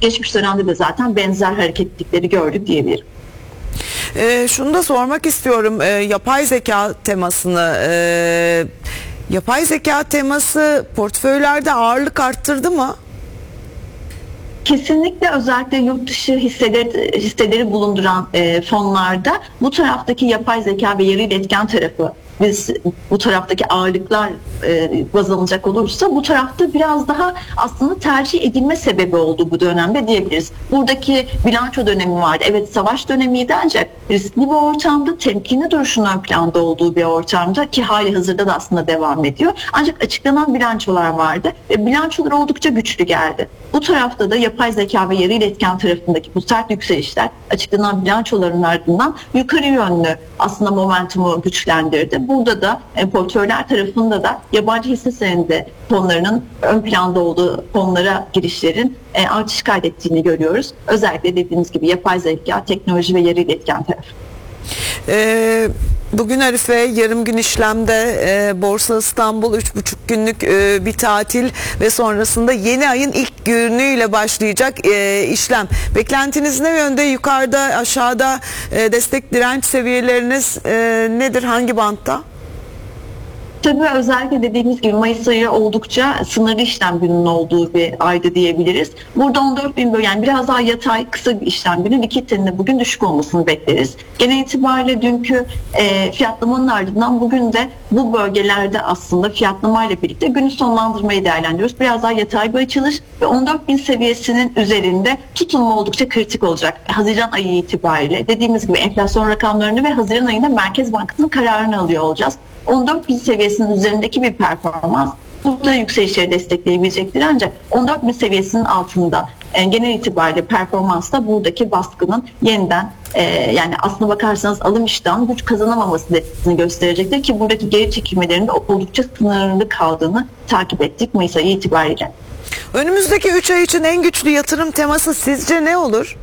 Geçmiş dönemde de zaten benzer hareketlilikleri gördük diyebilirim. Şunu da sormak istiyorum, yapay zeka temasını. Yapay zeka teması portföylerde ağırlık arttırdı mı? Kesinlikle, özellikle yurt dışı hisseleri bulunduran fonlarda bu taraftaki yapay zeka ve yarı iletken tarafı, biz bu taraftaki ağırlıklar baz alınacak olursa bu tarafta biraz daha aslında tercih edilme sebebi oldu bu dönemde diyebiliriz. Buradaki bilanço dönemi vardı. Evet, savaş dönemiydi ancak riskli bir ortamda, temkinli duruşun ön planda olduğu bir ortamda ki hali hazırda da aslında devam ediyor. Ancak açıklanan bilançolar vardı ve bilançolar oldukça güçlü geldi. Bu tarafta da yapay zeka ve yarı iletken tarafındaki bu sert yükselişler açıklanan bilançoların ardından yukarı yönlü aslında momentumu güçlendirdi. Burada da portföyler tarafında da yabancı hisse senedi fonlarının ön planda olduğu fonlara girişlerin artış kaydettiğini görüyoruz. Özellikle dediğimiz gibi yapay zeka, teknoloji ve yarı iletken tarafı. Bugün Arife, yarım gün işlemde, Borsa İstanbul 3,5 günlük bir tatil ve sonrasında yeni ayın ilk günüyle başlayacak işlem. Beklentiniz ne yönde? Yukarıda, aşağıda destek direnç seviyeleriniz nedir? Hangi bantta? Tabii özellikle dediğimiz gibi Mayıs ayı oldukça sınırlı işlem gününün olduğu bir ayda diyebiliriz. Burada 14.000 bölge, yani biraz daha yatay kısa bir işlem günü, likiditenin bugün düşük olmasını bekleriz. Genel itibariyle dünkü fiyatlamanın ardından bugün de bu bölgelerde aslında fiyatlamayla birlikte günü sonlandırmayı değerlendiriyoruz. Biraz daha yatay bir açılış ve 14.000 seviyesinin üzerinde tutunma oldukça kritik olacak. Haziran ayı itibariyle dediğimiz gibi enflasyon rakamlarını ve Haziran ayında Merkez Bankası'nın kararını alıyor olacağız. 14.000 seviyesinin üzerindeki bir performans burada yükselişleri destekleyebilecektir, ancak 14.000 seviyesinin altında genel itibariyle performansta buradaki baskının yeniden yani aslına bakarsanız alım iştahının güç kazanamamasını gösterecektir ki buradaki geri çekilmelerin de oldukça sınırlı kaldığını takip ettik Mayıs ayı itibariyle. Önümüzdeki 3 ay için en güçlü yatırım teması sizce ne olur?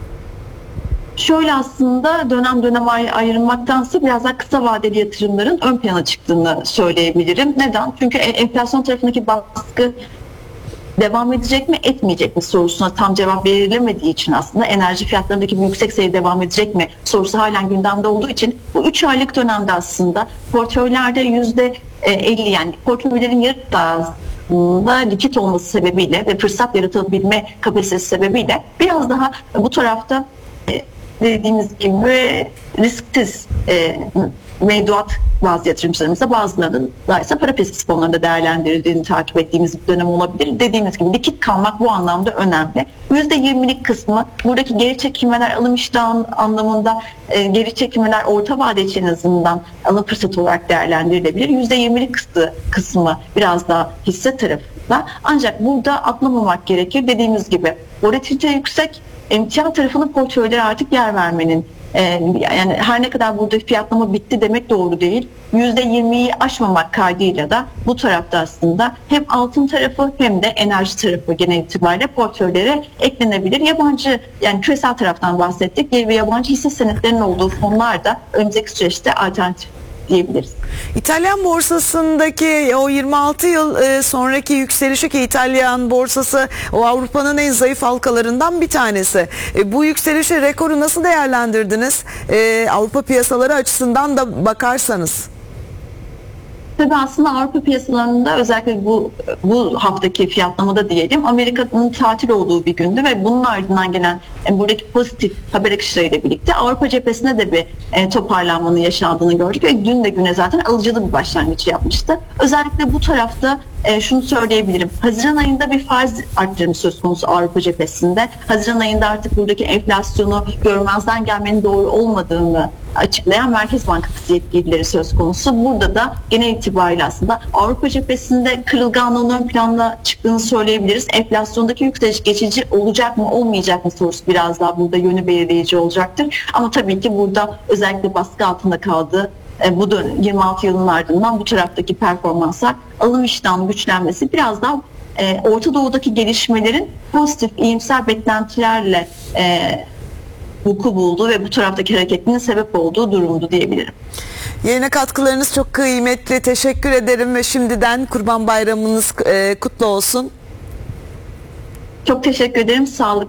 Şöyle, aslında dönem dönem ayrılmaktansa biraz daha kısa vadeli yatırımların ön plana çıktığını söyleyebilirim. Neden? Çünkü enflasyon tarafındaki baskı devam edecek mi, etmeyecek mi sorusuna tam cevap verilemediği için, aslında enerji fiyatlarındaki bu yüksek seyir devam edecek mi sorusu halen gündemde olduğu için bu 3 aylık dönemde aslında portföylerde %50, yani portföylerin yarı da likit olması sebebiyle ve fırsat yaratabilme kapasitesi sebebiyle biraz daha bu tarafta dediğimiz gibi risksiz mevduat bazı yatırımcılarımızda, bazılarının da ise para piyasası fonlarında değerlendirildiğini takip ettiğimiz bir dönem olabilir. Dediğimiz gibi likit kalmak bu anlamda önemli. %20'lik kısmı buradaki geri çekilmeler, alım iştahı anlamında geri çekilmeler orta vade için en azından alım fırsatı olarak değerlendirilebilir. %20'lik kısmı biraz daha hisse tarafında. Ancak burada atlamamak gerekir. Dediğimiz gibi volatilite yüksek, emtia tarafının portföylere artık yer vermenin, yani her ne kadar burada fiyatlama bitti demek doğru değil. %20'yi aşmamak kaydıyla da bu tarafta aslında hem altın tarafı hem de enerji tarafı genel itibariyle portföylere eklenebilir. Yabancı, yani küresel taraftan bahsettik. Ve yabancı hisse senetlerinin olduğu fonlar da önümüzdeki süreçte alternatif diyebiliriz. İtalyan borsasındaki o 26 yıl sonraki yükselişi, ki İtalyan borsası o Avrupa'nın en zayıf halkalarından bir tanesi. Bu yükselişi, rekoru nasıl değerlendirdiniz? Avrupa piyasaları açısından da bakarsanız. Tabii aslında Avrupa piyasalarında özellikle bu haftaki fiyatlamada diyelim, Amerika'nın tatil olduğu bir gündü ve bunun ardından gelen buradaki pozitif haber akışlarıyla birlikte Avrupa cephesinde de bir toparlanmanın yaşandığını gördük ve dün de güne zaten alıcılı bir başlangıç yapmıştı. Özellikle bu tarafta şunu söyleyebilirim. Haziran ayında bir faiz arttırımı söz konusu Avrupa cephesinde. Haziran ayında artık buradaki enflasyonu görmezden gelmenin doğru olmadığını açıklayan Merkez Bankası yetkilileri söz konusu. Burada da genel itibariyle aslında Avrupa cephesinde kırılganlığın ön plana çıktığını söyleyebiliriz. Enflasyondaki yükseliş geçici olacak mı olmayacak mı sorusu biraz daha burada yönü belirleyici olacaktır. Ama tabii ki burada özellikle baskı altında kaldığı bu 26 yılın ardından bu taraftaki performanslar, alım iştahının güçlenmesi biraz daha Orta Doğu'daki gelişmelerin pozitif, iyimser beklentilerle vuku buldu ve bu taraftaki hareketinin sebep olduğu durumdu diyebilirim. Yayına katkılarınız çok kıymetli. Teşekkür ederim ve şimdiden Kurban Bayramınız kutlu olsun. Çok teşekkür ederim. Sağlık.